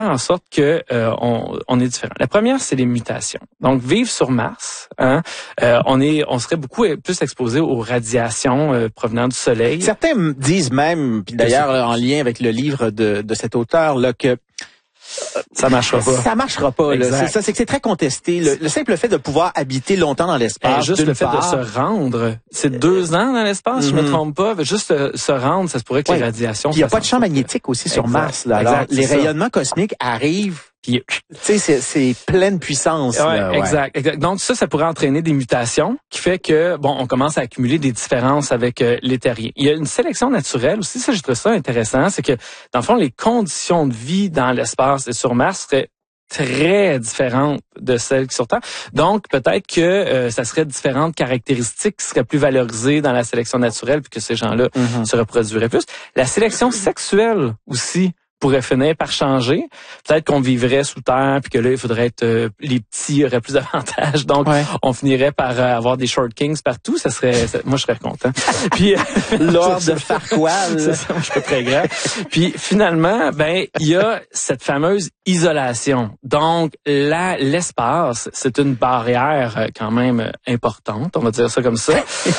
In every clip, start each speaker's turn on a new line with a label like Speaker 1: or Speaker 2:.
Speaker 1: en sorte que on est différent. La première, c'est les mutations. Donc, vivre sur Mars, on serait beaucoup plus exposé aux radiations provenant du Soleil.
Speaker 2: Certains disent même, puis d'ailleurs en lien avec le livre de cet auteur là, que
Speaker 1: ça marchera pas.
Speaker 2: Ça marchera pas. Là. C'est ça, c'est que c'est très contesté. Le simple fait de pouvoir habiter longtemps dans l'espace,
Speaker 1: juste le fait de se rendre, c'est 2 ans dans l'espace, je me trompe pas. Juste se rendre, ça se pourrait que les radiations.
Speaker 2: Il y a pas de champ magnétique aussi sur Mars. Là. Alors, les rayonnements cosmiques arrivent. Puis, tu sais, c'est pleine puissance. Là,
Speaker 1: exact. Donc ça pourrait entraîner des mutations qui fait que on commence à accumuler des différences avec les terriens. Il y a une sélection naturelle aussi, ça je trouve ça intéressant, c'est que dans le fond les conditions de vie dans l'espace et sur Mars seraient très différentes de celles qui sont sur Terre. Donc peut-être que ça serait différentes caractéristiques qui seraient plus valorisées dans la sélection naturelle puis que ces gens-là se reproduiraient plus. La sélection sexuelle aussi pourrait finir par changer. Peut-être qu'on vivrait sous terre, puis que là, il faudrait être les petits auraient plus d'avantages. Donc, on finirait par avoir des short kings partout. Moi, je serais content. Puis
Speaker 2: Lord de Farquaad.
Speaker 1: C'est ça, moi, je suis pas très grand. Puis finalement, il y a cette fameuse isolation. Donc, l'espace, c'est une barrière quand même importante, on va dire ça comme ça.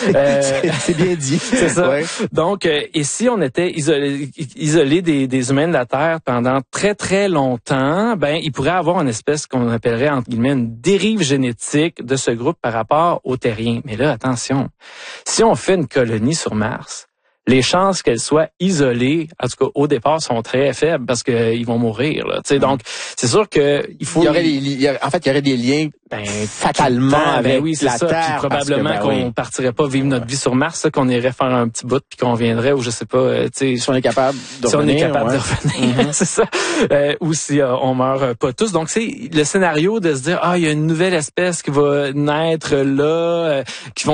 Speaker 2: C'est bien dit.
Speaker 1: C'est ça. Ouais. Donc, et si on était isolé des humains de la Terre pendant très, très longtemps, il pourrait avoir une espèce qu'on appellerait, entre guillemets, une dérive génétique de ce groupe par rapport aux terriens. Mais là, attention, si on fait une colonie sur Mars, les chances qu'elle soit isolée, en tout cas au départ, sont très faibles parce qu'ils vont mourir. Là. Donc, c'est sûr que il faut.
Speaker 2: Il y aurait des liens fatalement avec la Terre.
Speaker 1: Puis probablement qu'on partirait pas vivre notre vie sur Mars, qu'on irait faire un petit bout puis qu'on viendrait, ou je sais pas,
Speaker 2: si on est capable de
Speaker 1: revenir. De revenir, c'est ça. Ou si on meurt pas tous. Donc, c'est le scénario de se dire, il y a une nouvelle espèce qui va naître là,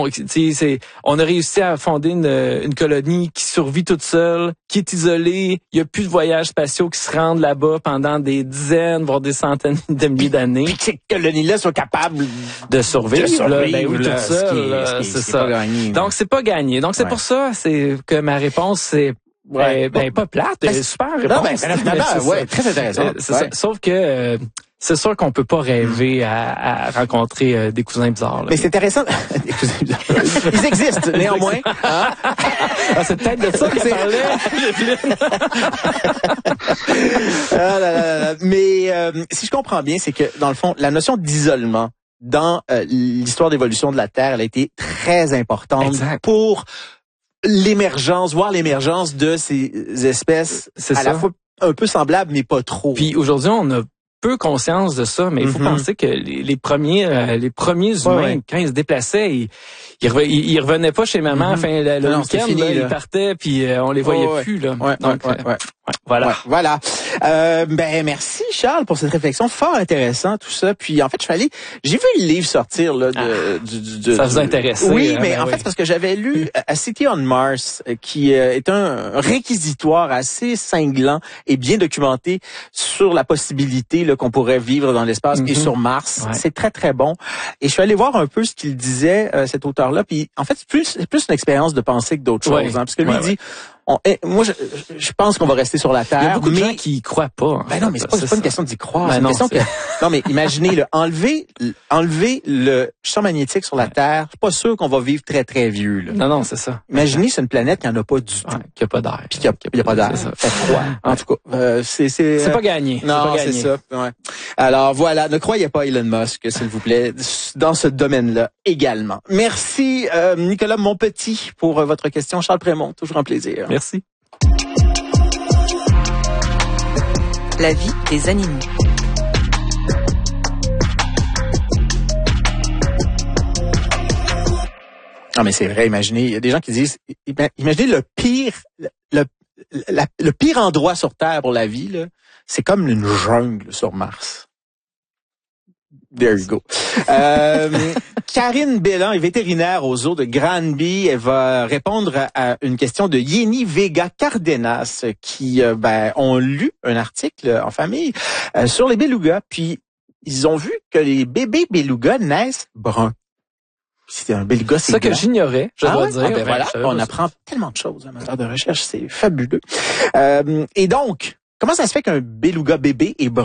Speaker 1: on a réussi à fonder une colonie qui survit toute seule, qui est isolée, il y a plus de voyages spatiaux qui se rendent là-bas pendant des dizaines, voire des centaines de milliers d'années.
Speaker 2: Puis que ces colonies-là sont capables
Speaker 1: de survivre.
Speaker 2: Toute
Speaker 1: seule, c'est ça.
Speaker 2: Pas gagné,
Speaker 1: donc c'est pas gagné. Donc c'est pour ça que ma réponse c'est pas plate, super réponse.
Speaker 2: Très intéressant.
Speaker 1: Sauf que c'est sûr qu'on peut pas rêver à rencontrer des cousins bizarres. Là.
Speaker 2: Mais c'est intéressant. Des cousins bizarres. Ils existent, néanmoins.
Speaker 1: C'est peut-être de ça qu'il parlait.
Speaker 2: Mais si je comprends bien, c'est que, dans le fond, la notion d'isolement dans l'histoire d'évolution de la Terre, elle a été très importante pour voir l'émergence de ces espèces la fois un peu semblables, mais pas trop.
Speaker 1: Puis aujourd'hui, on a peu conscience de ça, mais il faut penser que les premiers humains, quand ils se déplaçaient, ils revenaient pas chez maman, le week-end, ils partaient, puis on les voyait plus, là. Voilà.
Speaker 2: Voilà. Merci Charles pour cette réflexion fort intéressante, tout ça. Puis en fait, j'ai vu le livre sortir là
Speaker 1: ça vous intéresse.
Speaker 2: Oui, mais en fait, c'est parce que j'avais lu A City on Mars, qui est un réquisitoire assez cinglant et bien documenté sur la possibilité là, qu'on pourrait vivre dans l'espace et sur Mars. C'est très très bon. Et je suis allé voir un peu ce qu'il disait cet auteur-là. Puis en fait, c'est plus une expérience de pensée que d'autres choses, parce que lui dit. Moi, je pense qu'on va rester sur la Terre.
Speaker 1: Il y a beaucoup de gens qui y croient pas.
Speaker 2: Non, mais c'est pas une question d'y croire. C'est une question que, non, mais imaginez, enlever le champ magnétique sur la Terre. Je suis pas sûr qu'on va vivre très, très vieux, là.
Speaker 1: Non, c'est ça.
Speaker 2: Imaginez, c'est une planète qui en a pas du tout.
Speaker 1: Qui a pas d'air.
Speaker 2: Puis qu'il y a pas d'air. C'est froid. En tout cas, c'est
Speaker 1: pas gagné.
Speaker 2: Non, c'est ça. Ouais. Alors, voilà. Ne croyez pas Elon Musk, s'il vous plaît, dans ce domaine-là également. Merci, Nicolas Monpetit, pour votre question. Charles Prémont, toujours un plaisir.
Speaker 1: Merci.
Speaker 3: La vie des animaux.
Speaker 2: Non, mais c'est vrai, imaginez, il y a des gens qui disent, imaginez le pire endroit sur Terre pour la vie, là, c'est comme une jungle sur Mars. There you go. Karine Bellan est vétérinaire au zoo de Granby. Elle va répondre à une question de Yeni Vega Cardenas qui ont lu un article en famille sur les belugas. Puis ils ont vu que les bébés belugas naissent bruns. C'est un beluga, c'est
Speaker 1: ça que j'ignorais, je dois dire.
Speaker 2: Voilà, on apprend tellement de choses en matière de recherche, c'est fabuleux. Et donc, comment ça se fait qu'un beluga bébé est brun?